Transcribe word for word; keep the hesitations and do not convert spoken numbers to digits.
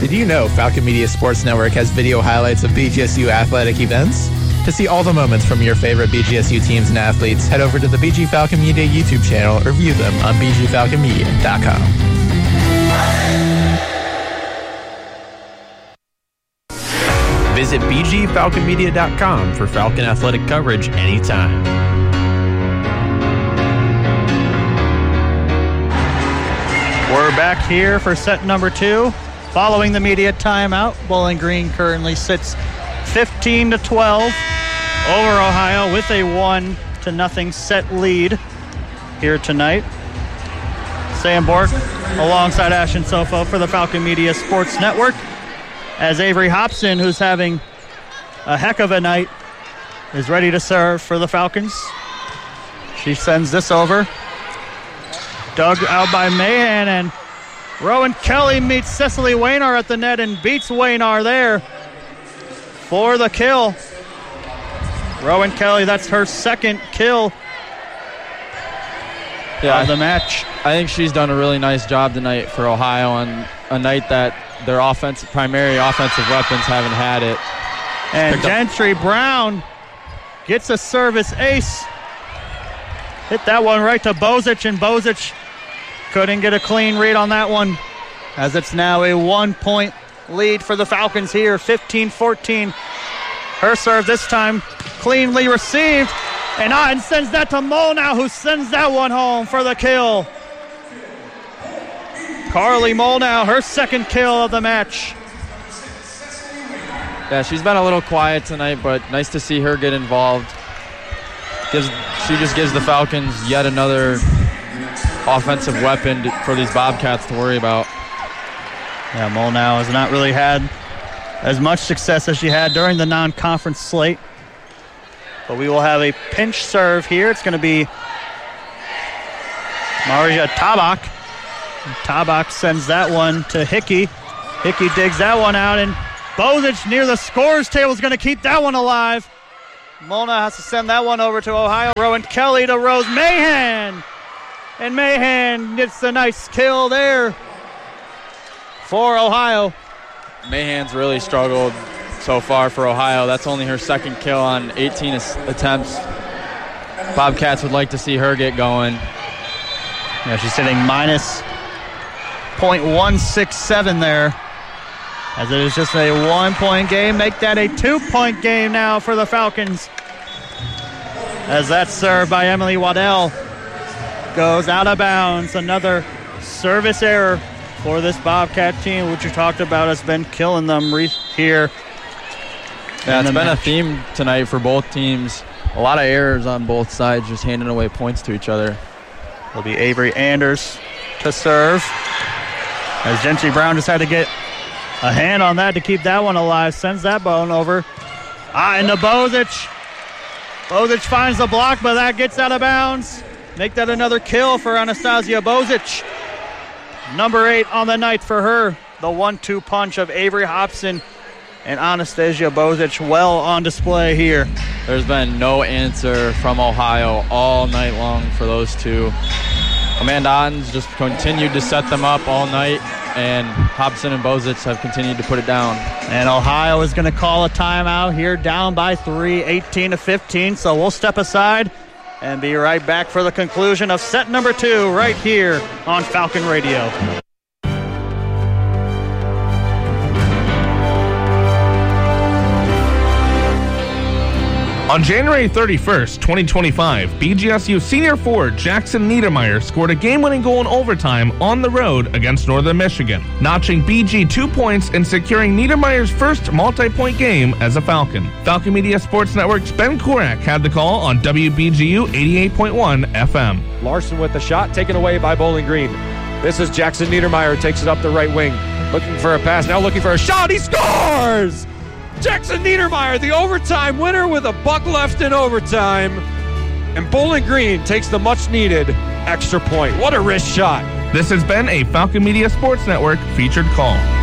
Did you know Falcon Media Sports Network has video highlights of B G S U athletic events? To see all the moments from your favorite B G S U teams and athletes, head over to the B G Falcon Media YouTube channel or view them on b g falcon media dot com. Visit b g falcon media dot com for Falcon athletic coverage anytime. We're back here for set number two. Following the media timeout, Bowling Green currently sits fifteen to twelve over Ohio with a one to nothing set lead here tonight. Sam Bork alongside Ashton Sofo for the Falcon Media Sports Network, as Avery Hobson, who's having a heck of a night, is ready to serve for the Falcons. She sends this over. Dug out by Mahan, and Rowan Kelly meets Cecily Waynar at the net and beats Waynar there for the kill. Rowan Kelly, that's her second kill yeah, of the match. I think she's done a really nice job tonight for Ohio on a night that their offensive, primary offensive weapons haven't had it. And Gentry Brown gets a service ace. Hit that one right to Bozic, and Bozic couldn't get a clean read on that one, as it's now a one-point lead for the Falcons here, fifteen fourteen. Her serve this time cleanly received, and Otten sends that to Molnau, who sends that one home for the kill. Carly Molnau, her second kill of the match. Yeah, she's been a little quiet tonight, but nice to see her get involved. Gives, she just gives the Falcons yet another offensive weapon to, for these Bobcats to worry about. Yeah, Molnau has not really had as much success as she had during the non-conference slate. But we will have a pinch serve here. It's going to be Marja Tabak. Tabak sends that one to Hickey. Hickey digs that one out, and Bozic near the scores table is going to keep that one alive. Molnau has to send that one over to Ohio. Rowan Kelly to Rose Mahan. And Mahan gets a nice kill there for Ohio. Mahan's really struggled so far for Ohio. That's only her second kill on eighteen attempts. Bobcats would like to see her get going. Yeah, she's sitting minus point one six seven there, as it is just a one-point game. Make that a two-point game now for the Falcons, as that serve by Emily Waddell goes out of bounds. Another service error for this Bobcat team, which you talked about has been killing them re- here. Yeah, it's been match. a theme tonight for both teams. A lot of errors on both sides, just handing away points to each other. It'll be Avery Anders to serve, as Gentry Brown just had to get a hand on that to keep that one alive. Sends that bone over. Ah, and to Bozic. Bozic finds the block, but that gets out of bounds. Make that another kill for Anastasia Bozic. Number eight on the night for her. The one two punch of Avery Hobson and Anastasia Bozic well on display here. There's been no answer from Ohio all night long for those two. Amanda Otten's just continued to set them up all night, and Hobson and Bozic have continued to put it down. And Ohio is going to call a timeout here, down by three, eighteen to fifteen. So we'll step aside and be right back for the conclusion of set number two right here on Falcon Radio. On January thirty-first, twenty twenty-five, B G S U senior forward Jackson Niedermeyer scored a game-winning goal in overtime on the road against Northern Michigan, notching B G two points and securing Niedermeyer's first multi-point game as a Falcon. Falcon Media Sports Network's Ben Korak had the call on W B G U eighty-eight point one F M. Larson with the shot taken away by Bowling Green. This is Jackson Niedermeyer, takes it up the right wing, looking for a pass, now looking for a shot, he scores! Jackson Niedermeyer, the overtime winner with a buck left in overtime. And Bowling Green takes the much-needed extra point. What a wrist shot. This has been a Falcon Media Sports Network featured call.